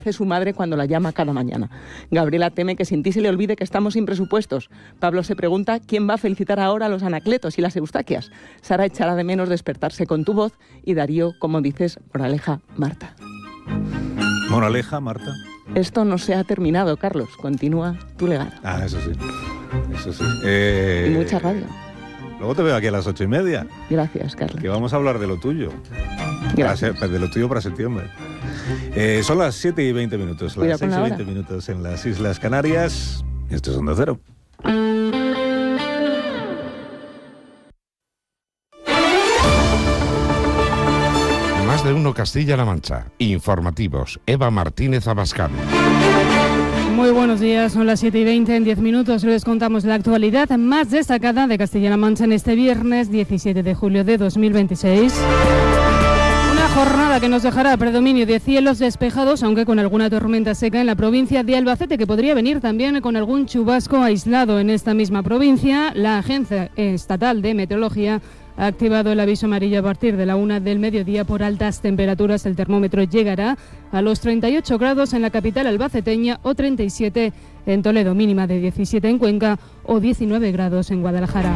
Hace su madre cuando la llama cada mañana. Gabriela teme que sin ti se le olvide que estamos sin presupuestos. Pablo se pregunta quién va a felicitar ahora a los Anacletos y las Eustaquias. Sara echará de menos despertarse con tu voz y Darío, como dices, moraleja, Marta. Moraleja, Marta. Esto no se ha terminado, Carlos. Continúa tu legado. Ah, eso sí. Eso sí. Y mucha radio. Luego te veo aquí a las 8:30. Gracias, Carlos. Que vamos a hablar de lo tuyo. De lo tuyo para septiembre. Son las 7:20, las 6:20 en las Islas Canarias. Esto es Onda Cero. Más de uno Castilla-La Mancha. Informativos. Eva Martínez Abascal. Muy buenos días, son las 7:20, en 10 minutos les contamos la actualidad más destacada de Castilla-La Mancha en este viernes 17 de julio de 2026. Una jornada que nos dejará predominio de cielos despejados, aunque con alguna tormenta seca en la provincia de Albacete, que podría venir también con algún chubasco aislado en esta misma provincia. La Agencia Estatal de Meteorología ha activado el aviso amarillo a partir de la 1 del mediodía por altas temperaturas. El termómetro llegará a los 38 grados en la capital albaceteña o 37 en Toledo, mínima de 17 en Cuenca o 19 grados en Guadalajara.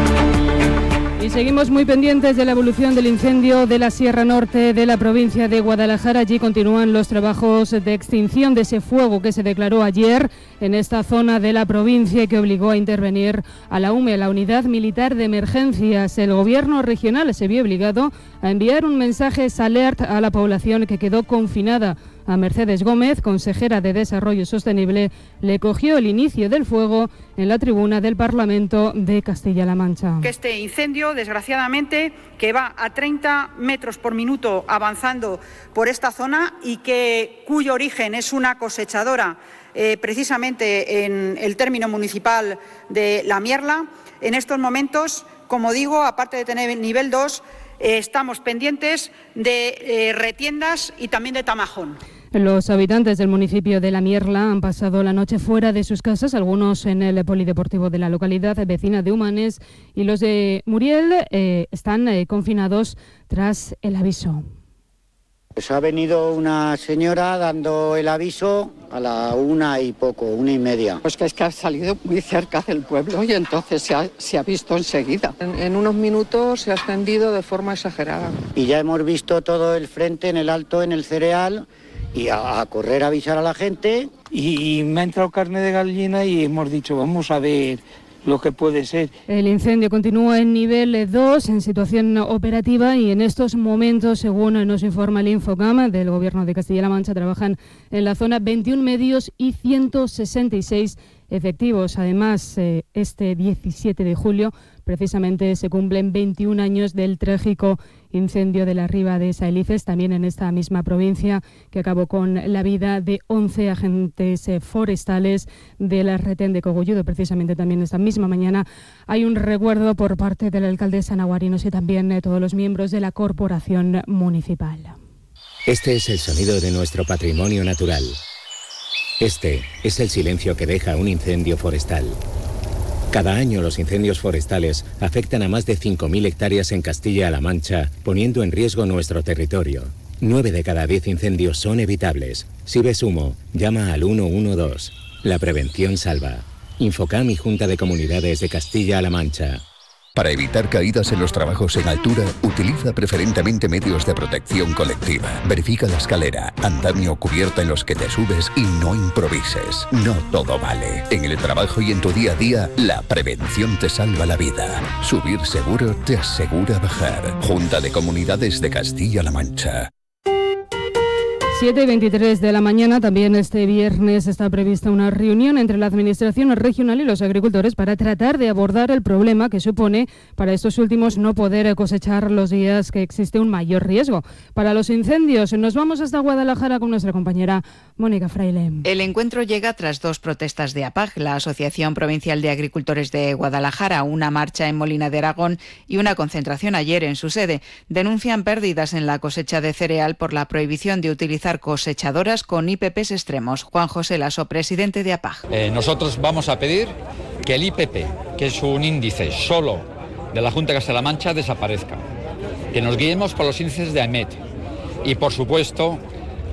Y seguimos muy pendientes de la evolución del incendio de la Sierra Norte de la provincia de Guadalajara. Allí continúan los trabajos de extinción de ese fuego que se declaró ayer en esta zona de la provincia y que obligó a intervenir a la UME, la Unidad Militar de Emergencias. El gobierno regional se vio obligado a enviar un mensaje alert a la población que quedó confinada. A Mercedes Gómez, consejera de Desarrollo Sostenible, le cogió el inicio del fuego en la tribuna del Parlamento de Castilla-La Mancha. Que este incendio, desgraciadamente, que va a 30 metros por minuto avanzando por esta zona y cuyo origen es una cosechadora, precisamente en el término municipal de La Mierla, en estos momentos, como digo, aparte de tener nivel 2, estamos pendientes de retiendas y también de Tamajón. Los habitantes del municipio de La Mierla han pasado la noche fuera de sus casas, algunos en el polideportivo de la localidad vecina de Humanes, y los de Muriel están confinados tras el aviso. Pues ha venido una señora dando el aviso a la 1:30. Pues que es que ha salido muy cerca del pueblo y entonces se ha visto enseguida. En unos minutos se ha extendido de forma exagerada. Y ya hemos visto todo el frente en el Alto, en el Cereal, y a correr a avisar a la gente. Y me ha entrado carne de gallina y hemos dicho, vamos a ver lo que puede ser. El incendio continúa en nivel 2, en situación operativa, y en estos momentos, según nos informa el Infocam del Gobierno de Castilla-La Mancha, trabajan en la zona 21 medios y 166 efectivos. Además, este 17 de julio precisamente se cumplen 21 años del trágico incendio de la Riba de Saelices, también en esta misma provincia, que acabó con la vida de 11 agentes forestales de la retén de Cogolludo. Precisamente también esta misma mañana hay un recuerdo por parte de la alcaldesa Naguarinos y también todos los miembros de la corporación municipal. Este es el sonido de nuestro patrimonio natural. Este es el silencio que deja un incendio forestal. Cada año los incendios forestales afectan a más de 5.000 hectáreas en Castilla-La Mancha, poniendo en riesgo nuestro territorio. 9 de cada 10 incendios son evitables. Si ves humo, llama al 112. La prevención salva. Infocam y Junta de Comunidades de Castilla-La Mancha. Para evitar caídas en los trabajos en altura, utiliza preferentemente medios de protección colectiva. Verifica la escalera, andamio o cubierta en los que te subes y no improvises. No todo vale. En el trabajo y en tu día a día, la prevención te salva la vida. Subir seguro te asegura bajar. Junta de Comunidades de Castilla-La Mancha. 7:23 de la mañana, también este viernes está prevista una reunión entre la Administración regional y los agricultores para tratar de abordar el problema que supone para estos últimos no poder cosechar los días que existe un mayor riesgo para los incendios. Nos vamos hasta Guadalajara con nuestra compañera Mónica Fraile. El encuentro llega tras 2 protestas de APAG, la Asociación Provincial de Agricultores de Guadalajara, una marcha en Molina de Aragón y una concentración ayer en su sede. Denuncian pérdidas en la cosecha de cereal por la prohibición de utilizar cosechadoras con IPPs extremos. Juan José Laso, presidente de APAG. Nosotros vamos a pedir que el IPP, que es un índice solo de la Junta de Castilla-La Mancha, desaparezca. Que nos guiemos por los índices de AEMET. Y, por supuesto,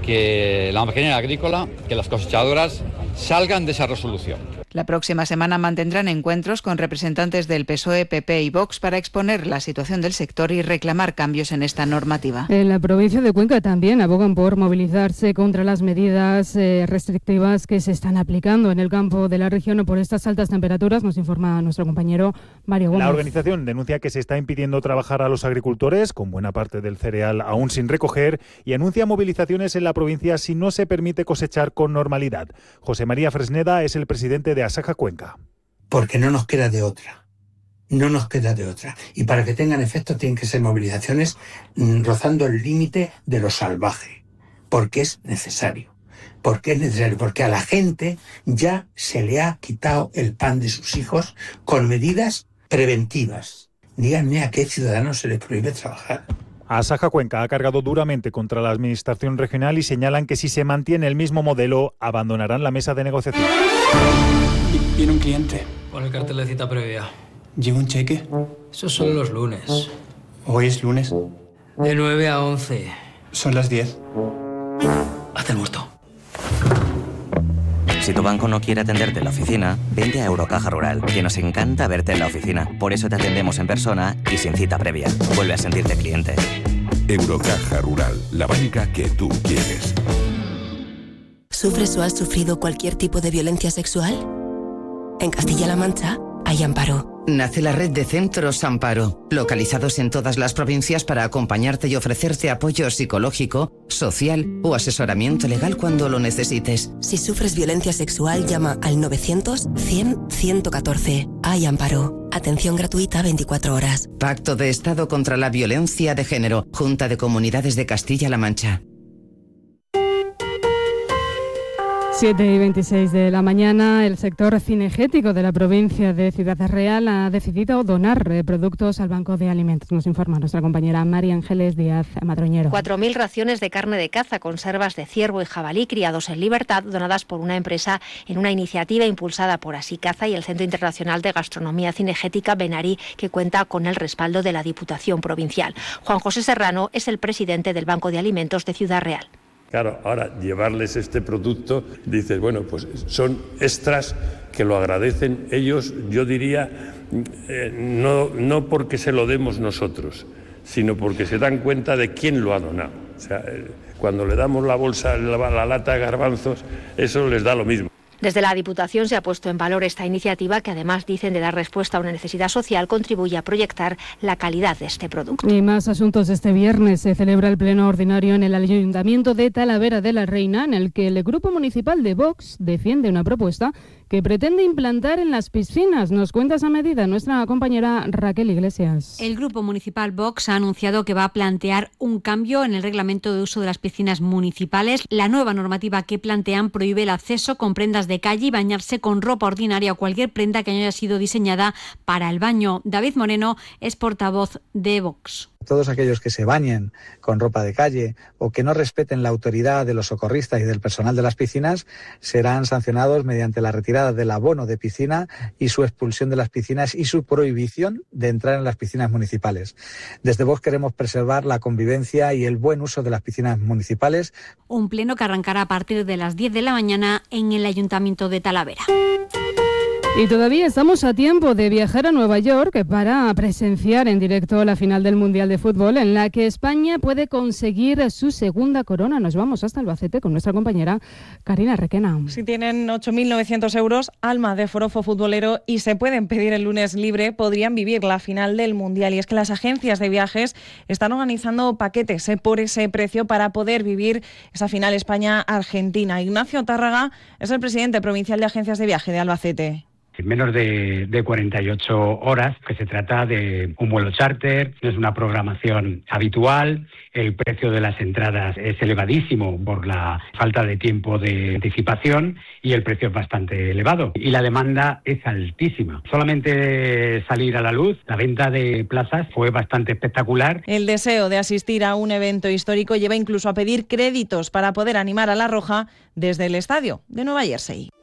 que la maquinaria agrícola, que las cosechadoras salgan de esa resolución. La próxima semana mantendrán encuentros con representantes del PSOE, PP y Vox para exponer la situación del sector y reclamar cambios en esta normativa. En la provincia de Cuenca también abogan por movilizarse contra las medidas restrictivas que se están aplicando en el campo de la región por estas altas temperaturas, nos informa nuestro compañero Mario Gómez. La organización denuncia que se está impidiendo trabajar a los agricultores, con buena parte del cereal aún sin recoger, y anuncia movilizaciones en la provincia si no se permite cosechar con normalidad. José María Fresneda es el presidente de Asaja Cuenca. Porque no nos queda de otra. No nos queda de otra. Y para que tengan efecto tienen que ser movilizaciones rozando el límite de lo salvaje. Porque es necesario. ¿Por qué es necesario? Porque a la gente ya se le ha quitado el pan de sus hijos con medidas preventivas. Díganme a qué ciudadanos se les prohíbe trabajar. Asaja Cuenca ha cargado duramente contra la administración regional y señalan que si se mantiene el mismo modelo, abandonarán la mesa de negociación. Viene un cliente. Pon el cartel de cita previa. ¿Lleva un cheque? Esos son los lunes. ¿Hoy es lunes? De 9 a 11. Son las 10. Haz el muerto. Si tu banco no quiere atenderte en la oficina, vente a Eurocaja Rural, que nos encanta verte en la oficina. Por eso te atendemos en persona y sin cita previa. Vuelve a sentirte cliente. Eurocaja Rural, la banca que tú quieres. ¿Sufres o has sufrido cualquier tipo de violencia sexual? En Castilla-La Mancha hay Amparo. Nace la red de centros Amparo, localizados en todas las provincias para acompañarte y ofrecerte apoyo psicológico, social o asesoramiento legal cuando lo necesites. Si sufres violencia sexual, llama al 900-100-114. Hay Amparo. Atención gratuita 24 horas. Pacto de Estado contra la Violencia de Género. Junta de Comunidades de Castilla-La Mancha. 7:26 de la mañana, el sector cinegético de la provincia de Ciudad Real ha decidido donar productos al Banco de Alimentos. Nos informa nuestra compañera María Ángeles Díaz Madroñero. 4.000 raciones de carne de caza, conservas de ciervo y jabalí criados en libertad, donadas por una empresa en una iniciativa impulsada por Asicaza y el Centro Internacional de Gastronomía Cinegética Benarí, que cuenta con el respaldo de la Diputación Provincial. Juan José Serrano es el presidente del Banco de Alimentos de Ciudad Real. Claro, ahora llevarles este producto, dices, bueno, pues son extras que lo agradecen ellos, yo diría, no porque se lo demos nosotros, sino porque se dan cuenta de quién lo ha donado. O sea, cuando le damos la bolsa, la lata de garbanzos, eso les da lo mismo. Desde la Diputación se ha puesto en valor esta iniciativa que, además, dicen de dar respuesta a una necesidad social, contribuye a proyectar la calidad de este producto. Y más asuntos. Este viernes se celebra el pleno ordinario en el Ayuntamiento de Talavera de la Reina, en el que el Grupo Municipal de Vox defiende una propuesta que pretende implantar en las piscinas. Nos cuenta esa medida nuestra compañera Raquel Iglesias. El Grupo Municipal Vox ha anunciado que va a plantear un cambio en el reglamento de uso de las piscinas municipales. La nueva normativa que plantean prohíbe el acceso con prendas de calle y bañarse con ropa ordinaria o cualquier prenda que haya sido diseñada para el baño. David Moreno es portavoz de Vox. Todos aquellos que se bañen con ropa de calle o que no respeten la autoridad de los socorristas y del personal de las piscinas serán sancionados mediante la retirada del abono de piscina y su expulsión de las piscinas y su prohibición de entrar en las piscinas municipales. Desde Vox queremos preservar la convivencia y el buen uso de las piscinas municipales. Un pleno que arrancará a partir de las 10 de la mañana en el Ayuntamiento de Talavera. Y todavía estamos a tiempo de viajar a Nueva York para presenciar en directo la final del Mundial de Fútbol, en la que España puede conseguir su segunda corona. Nos vamos hasta Albacete con nuestra compañera Karina Requena. Si tienen 8.900 euros, alma de forofo futbolero, y se pueden pedir el lunes libre, podrían vivir la final del Mundial. Y es que las agencias de viajes están organizando paquetes por ese precio para poder vivir esa final España-Argentina. Ignacio Tárraga es el presidente provincial de agencias de viaje de Albacete. En menos de 48 horas, que se trata de un vuelo charter, no es una programación habitual, el precio de las entradas es elevadísimo por la falta de tiempo de anticipación y el precio es bastante elevado. Y la demanda es altísima. Solamente salir a la luz, la venta de plazas fue bastante espectacular. El deseo de asistir a un evento histórico lleva incluso a pedir créditos para poder animar a la Roja desde el estadio de Nueva Jersey.